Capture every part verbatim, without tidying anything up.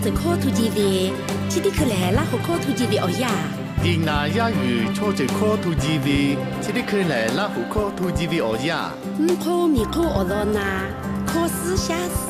这科图基维，这里可来啦，和科图基维哦呀。 ดีนาย่าอยู่ช่วยจะข้อทูจีวีที่ได้เคยแหล่ละหูข้อทูจีวีอ๋อย่า嗯，科米科哦罗那，科斯下斯。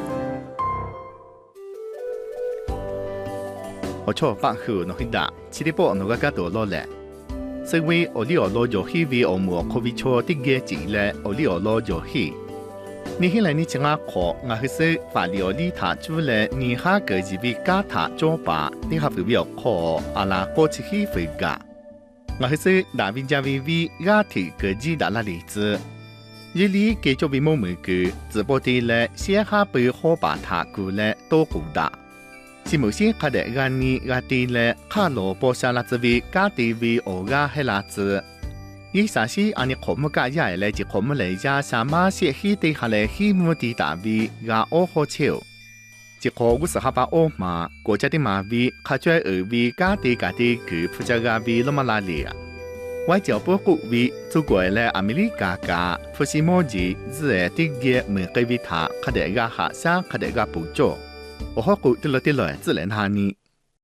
我ชอบปะหูนกหิดาที่ได้ปอนกกระโดดล้อแหละซึ่งวิโอลิโอโลโยฮีวีโอมัวโควิชัวติเกจิแลโอลิโอโลโยฮีนี่ให้เลยนี่จะงาของาฮิซึฟาลิโอลิถาจูเลนี่ฮาเกิดจีวีกาถาโจปาที่ฮับวิโอขออาลาโกชิฮีฟิกางาฮิซึดาวินจาวีวีกาถิเกิดจีดาลาลิซยี่ลีเกจวิโมมือกือจีบดีเลเสียฮาเปิดหัวปาถากูเลโตกูดาสิมุสิขดกานีกาตีเลข้าโลโปชาลาซวีกาตีวีโอกาเฮลาซยี่สาชีอันนี้ขมกะใหญ่เลยจิขมเลยยาสามารถเสียฮีตีฮาเลฮีมูตีตาวีกาโอโฮเชลจิขกุศลปาโอมากัวจะได้มาวีข้าช่วยเอวีกาตีกาตีคือผู้จัดการวีลมาลาเลียไว้เจ้าพวกกุวีทุกวยและอเมริกากาฟุชิโมจิเสือติเกเหมือนเกวิถาขดกาหาซาขดกาปูโจ我好古对了对了，自然哈尼。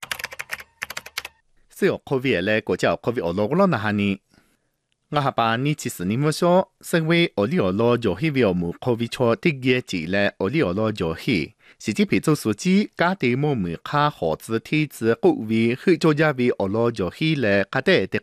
是有 COVID 嘞，国家 COVID 俄罗斯那哈尼。我哈巴尼其实你们说，身为俄里俄罗就希望木 COVID 错第一季嘞，俄里俄罗就希，是这批做书记，家底木木卡合资体制国为去做家为俄罗就希嘞，卡得的